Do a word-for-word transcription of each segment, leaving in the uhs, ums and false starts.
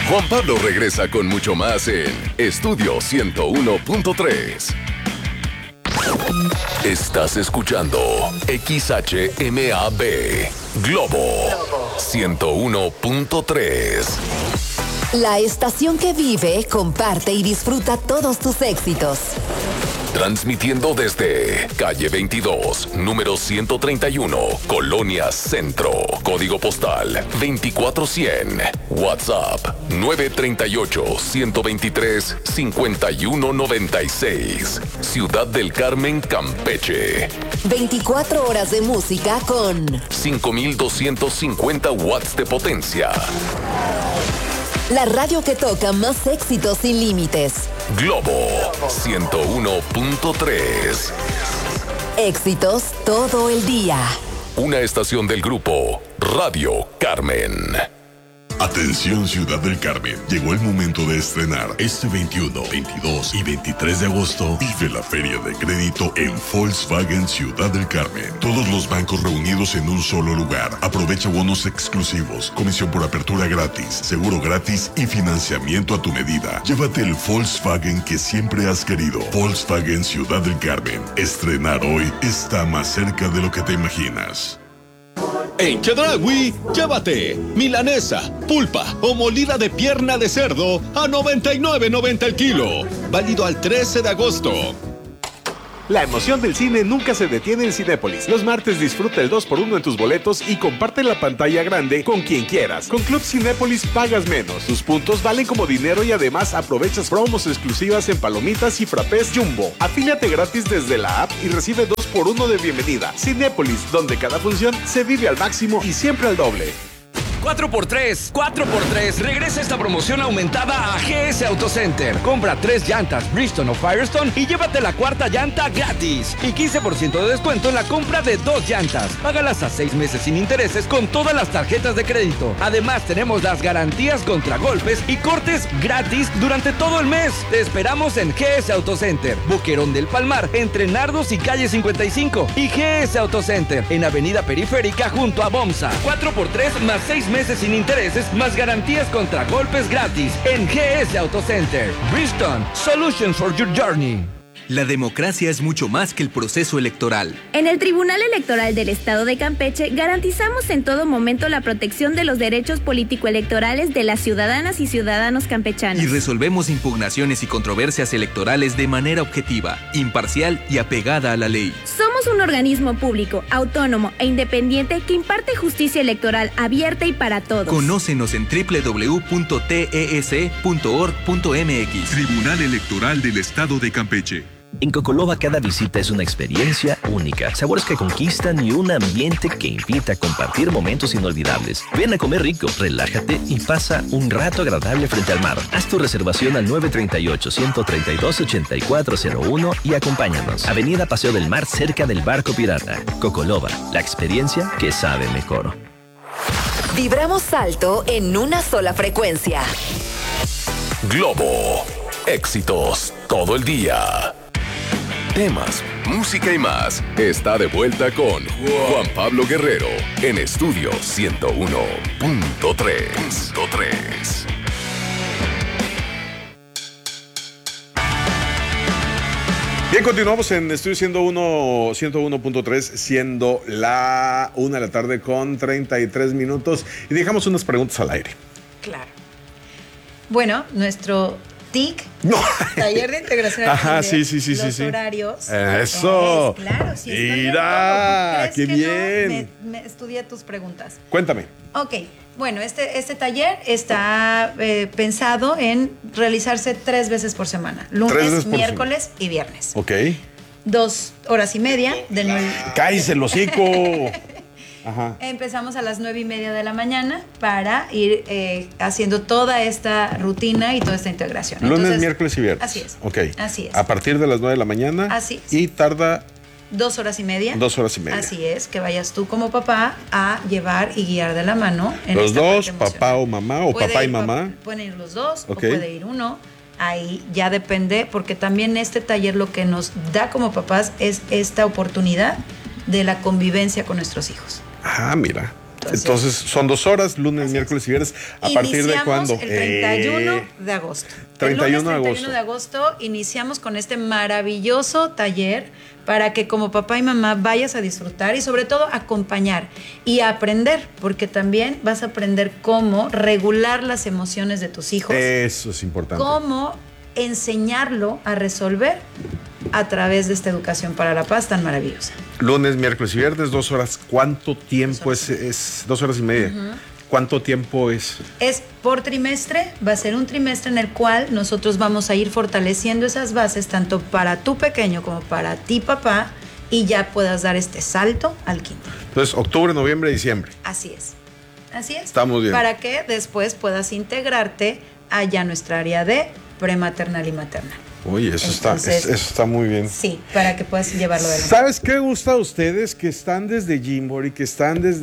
Juan Pablo regresa con mucho más en Estudio ciento uno punto tres. Estás escuchando X H M A B Globo ciento uno punto tres. La estación que vive, comparte y disfruta todos tus éxitos. Transmitiendo desde calle veintidós, número ciento treinta y uno, Colonia Centro. Código postal veinticuatro cien. WhatsApp nueve tres ocho, uno dos tres, cinco uno nueve seis. Ciudad del Carmen, Campeche. veinticuatro horas de música con cinco mil doscientos cincuenta watts de potencia. La radio que toca más éxitos sin límites. Globo ciento uno punto tres. Éxitos todo el día. Una estación del grupo Radio Carmen. Atención Ciudad del Carmen, llegó el momento de estrenar. Este veintiuno, veintidós y veintitrés de agosto vive la Feria de Crédito en Volkswagen Ciudad del Carmen. Todos los bancos reunidos en un solo lugar. Aprovecha bonos exclusivos, comisión por apertura gratis, seguro gratis y financiamiento a tu medida. Llévate el Volkswagen que siempre has querido. Volkswagen Ciudad del Carmen. Estrenar hoy está más cerca de lo que te imaginas. En Chedraui, llévate milanesa, pulpa o molida de pierna de cerdo a noventa y nueve noventa el kilo. Válido al trece de agosto. La emoción del cine nunca se detiene en Cinépolis. Los martes disfruta el dos por uno en tus boletos y comparte la pantalla grande con quien quieras. Con Club Cinépolis pagas menos. Tus puntos valen como dinero y además aprovechas promos exclusivas en palomitas y frappés Jumbo. Afíliate gratis desde la app y recibe dos por uno de bienvenida. Cinépolis, donde cada función se vive al máximo y siempre al doble. cuatro por tres, cuatro por tres. Regresa esta promoción aumentada a G S Auto Center. Compra tres llantas Bridgestone o Firestone y llévate la cuarta llanta gratis. Y quince por ciento de descuento en la compra de dos llantas. Págalas a seis meses sin intereses con todas las tarjetas de crédito. Además, tenemos las garantías contra golpes y cortes gratis durante todo el mes. Te esperamos en G S Auto Center, Boquerón del Palmar, entre Nardos y calle cincuenta y cinco. Y G S Auto Center, en Avenida Periférica junto a Bomsa. cuatro por tres más seis meses sin intereses, más garantías contra golpes gratis en G S Auto Center. Bridgestone, Solutions for Your Journey. La democracia es mucho más que el proceso electoral. En el Tribunal Electoral del Estado de Campeche garantizamos en todo momento la protección de los derechos político-electorales de las ciudadanas y ciudadanos campechanos. Y resolvemos impugnaciones y controversias electorales de manera objetiva, imparcial y apegada a la ley. Somos un organismo público, autónomo e independiente que imparte justicia electoral abierta y para todos. Conócenos en doble u doble u doble u punto t e s punto org punto m x. Tribunal Electoral del Estado de Campeche. En Cocoloba cada visita es una experiencia única, sabores que conquistan y un ambiente que invita a compartir momentos inolvidables. Ven a comer rico, relájate y pasa un rato agradable frente al mar. Haz tu reservación al nueve tres ocho, uno tres dos, ocho cuatro cero uno y acompáñanos. Avenida Paseo del Mar, cerca del Barco Pirata. Cocoloba, la experiencia que sabe mejor. Vibramos alto en una sola frecuencia. Globo, éxitos todo el día. Temas, música y más. Está de vuelta con Juan Pablo Guerrero en Estudio ciento uno punto tres. Bien, continuamos en Estudio ciento uno punto tres, siendo la una de la tarde con treinta y tres minutos. Y dejamos unas preguntas al aire. Claro. Bueno, nuestro T I C, no. Taller de Integración Ajá, sí, sí, sí, los sí, sí. horarios. Eso. Es, claro, sí. Mira, qué que bien. No? Me, me estudié tus preguntas. Cuéntame. Ok, bueno, este, este taller está eh, pensado en realizarse tres veces por semana. Lunes, miércoles semana. y viernes. Ok. Dos horas y media. De nueve... ¡Cállese el hocico! Ajá. Empezamos a las nueve y media de la mañana para ir eh, haciendo toda esta rutina y toda esta integración. Lunes, Entonces, miércoles y viernes. Así es. Ok. Así es. A partir de las nueve de la mañana. Así es. Y tarda... Dos horas y media. Dos horas y media. Así es, que vayas tú como papá a llevar y guiar de la mano. En los esta dos, papá o mamá, o papá y mamá. Pueden ir los dos, okay. o puede ir uno. Ahí ya depende, porque también este taller lo que nos da como papás es esta oportunidad de la convivencia con nuestros hijos. Ah, mira. Entonces, Entonces son dos horas, lunes, miércoles y viernes. ¿A partir de cuándo? El treinta y uno eh, de agosto. treinta y uno el lunes de agosto. treinta y uno de agosto iniciamos con este maravilloso taller para que como papá y mamá vayas a disfrutar y sobre todo acompañar y aprender, porque también vas a aprender cómo regular las emociones de tus hijos. Eso es importante. Cómo enseñarlo a resolver a través de esta educación para la paz tan maravillosa. Lunes, miércoles y viernes, dos horas. ¿Cuánto tiempo es, es? Dos horas y media. Uh-huh. ¿Cuánto tiempo es? Es por trimestre, va a ser un trimestre en el cual nosotros vamos a ir fortaleciendo esas bases tanto para tu pequeño como para ti, papá, y ya puedas dar este salto al kinder. Entonces, octubre, noviembre, diciembre. Así es, así es. Estamos bien. Para que después puedas integrarte allá a nuestra área de prematernal y maternal. Oye, eso, Entonces, está, eso está muy bien. Sí, para que puedas llevarlo adelante. ¿Sabes qué gusta a ustedes? Que están desde Gymboree, que están desde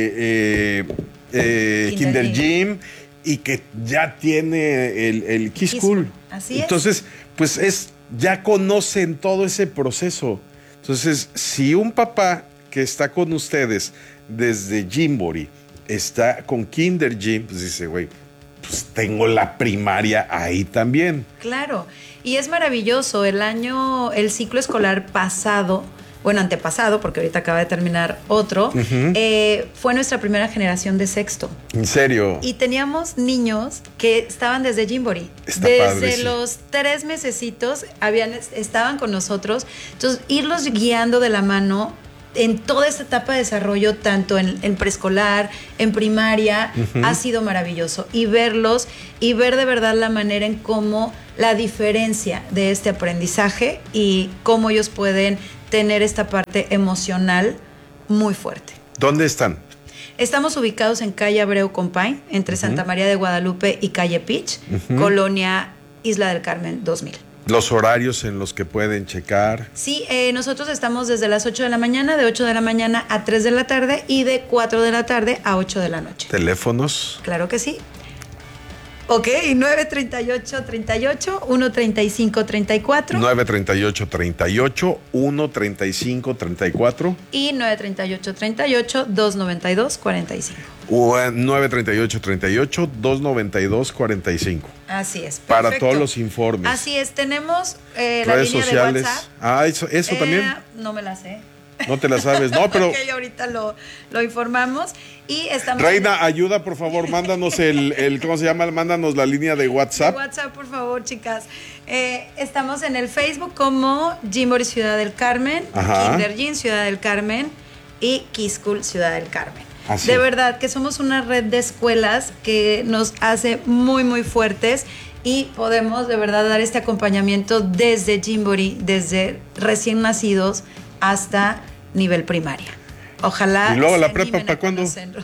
eh, eh, Kinder, Kinder Gym y que ya tiene el, el Key School. Así es. Entonces, pues es, ya conocen todo ese proceso. Entonces, si un papá que está con ustedes desde Gymboree está con Kinder Gym, pues dice, güey, pues tengo la primaria ahí también. Claro, y es maravilloso. El año, el ciclo escolar pasado, bueno, antepasado, porque ahorita acaba de terminar otro, uh-huh. eh, fue nuestra primera generación de sexto. ¿En serio? Y teníamos niños que estaban desde Gymboree. Está desde padre, sí. los tres mesecitos habían, estaban con nosotros. Entonces, irlos guiando de la mano en toda esta etapa de desarrollo, tanto en, en preescolar, en primaria, uh-huh. ha sido maravilloso. Y verlos y ver de verdad la manera en cómo la diferencia de este aprendizaje y cómo ellos pueden tener esta parte emocional muy fuerte. ¿Dónde están? Estamos ubicados en calle Abreu Compain, entre uh-huh. Santa María de Guadalupe y calle Peach, uh-huh. Colonia Isla del Carmen dos mil. ¿Los horarios en los que pueden checar? Sí, eh, nosotros estamos desde las ocho de la mañana, de ocho de la mañana a tres de la tarde y de cuatro de la tarde a ocho de la noche. ¿Teléfonos? Claro que sí. Ok, nueve treinta y ocho, treinta y ocho, uno treinta y cinco, treinta y cuatro. nueve treinta y ocho, treinta y ocho, uno treinta y cinco, treinta y cuatro. Y nueve treinta y ocho, treinta y ocho, dos noventa y dos, cuarenta y cinco. nueve treinta y ocho, treinta y ocho, dos noventa y dos, cuarenta y cinco. Así es. Perfecto. Para todos los informes. Así es, tenemos eh, la redes línea sociales. De WhatsApp. Ah, eso, eso eh, también. No me la sé. No te la sabes, no, pero. Ok, ahorita lo, lo informamos. Y estamos. Reina, en... ayuda, por favor, mándanos el, el, ¿cómo se llama? Mándanos la línea de WhatsApp. De WhatsApp, por favor, chicas. Eh, estamos en el Facebook como Gymboree Ciudad del Carmen, Ajá. Kinder Gym Ciudad del Carmen y Key School Ciudad del Carmen. Así. De verdad que somos una red de escuelas que nos hace muy, muy fuertes y podemos de verdad dar este acompañamiento desde Gymboree, desde recién nacidos hasta nivel primaria. Ojalá. ¿Y luego la prepa para cuándo?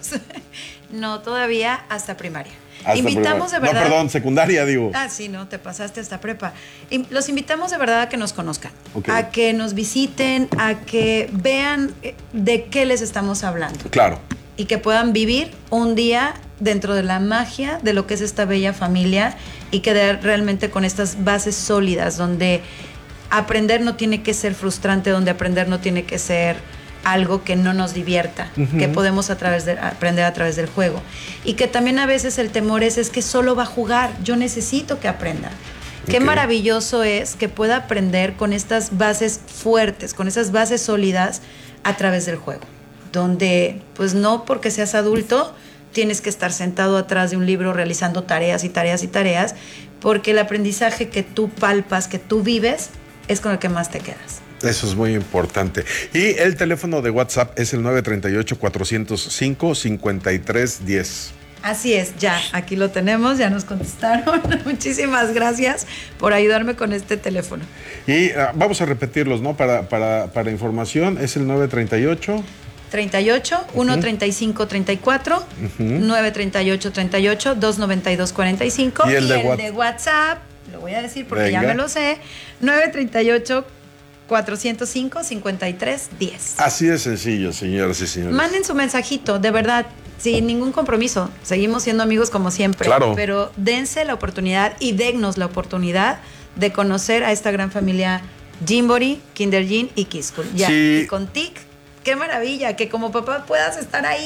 No, todavía hasta primaria. Hasta invitamos primaria. de verdad. No, perdón, secundaria, digo. Ah, sí, no, te pasaste hasta prepa. Y los invitamos de verdad a que nos conozcan, okay. a que nos visiten, a que vean de qué les estamos hablando. Claro. Y que puedan vivir un día dentro de la magia de lo que es esta bella familia y quedar realmente con estas bases sólidas donde aprender no tiene que ser frustrante, donde aprender no tiene que ser algo que no nos divierta, uh-huh. que podemos a través de, aprender a través del juego. Y que también a veces el temor es, es que solo va a jugar, yo necesito que aprenda. Okay. Qué maravilloso es que pueda aprender con estas bases fuertes, con esas bases sólidas a través del juego. Donde, pues no porque seas adulto, tienes que estar sentado atrás de un libro realizando tareas y tareas y tareas, porque el aprendizaje que tú palpas, que tú vives, es con el que más te quedas. Eso es muy importante. Y el teléfono de WhatsApp es el nueve treinta y ocho, cuatrocientos cinco, cincuenta y tres diez. Así es, ya, aquí lo tenemos, ya nos contestaron. Muchísimas gracias por ayudarme con este teléfono. Y uh, vamos a repetirlos, ¿no? Para, para, para información, es el nueve treinta y ocho. treinta y ocho, uno treinta y cinco, treinta y cuatro, uh-huh. nueve treinta y ocho, treinta y ocho, dos noventa y dos, cuarenta y cinco. Y el, y de, el what- de WhatsApp, lo voy a decir porque Venga. ya me lo sé, nueve treinta y ocho, cuatrocientos cinco, cincuenta y tres, diez. Así de sencillo, señoras y señores. Manden su mensajito, de verdad, sin ningún compromiso. Seguimos siendo amigos como siempre. Claro. Pero dense la oportunidad y dennos la oportunidad de conocer a esta gran familia Gymboree, Kinder Gym y Key School. Ya, Sí. y con T I C, qué maravilla que como papá puedas estar ahí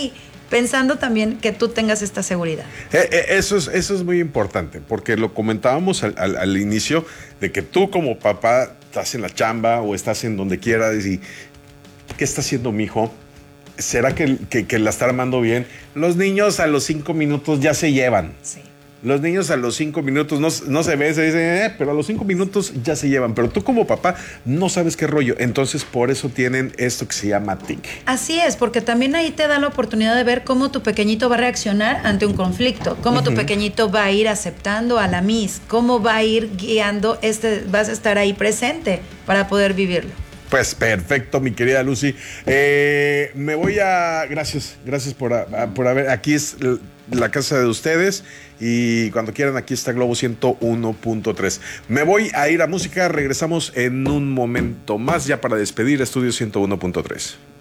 pensando también que tú tengas esta seguridad. Eh, eh, eso, es, eso es muy importante, porque lo comentábamos al, al, al inicio, de que tú como papá estás en la chamba o estás en donde quieras y ¿qué está haciendo mi hijo? ¿Será que, que, que la está armando bien? Los niños a los cinco minutos ya se llevan. Sí. Los niños a los cinco minutos no, no se ve, se dice, eh, pero a los cinco minutos ya se llevan. Pero tú como papá no sabes qué rollo. Entonces por eso tienen esto que se llama T I C. Así es, porque también ahí te da la oportunidad de ver cómo tu pequeñito va a reaccionar ante un conflicto, cómo uh-huh. tu pequeñito va a ir aceptando a la Miss, cómo va a ir guiando, este, vas a estar ahí presente para poder vivirlo. Pues perfecto, mi querida Lucy. Eh, me voy a... Gracias, gracias por, a, por haber... Aquí es la casa de ustedes y cuando quieran aquí está Globo ciento uno punto tres. Me voy a ir a música, regresamos en un momento más ya para despedir Estudio ciento uno punto tres.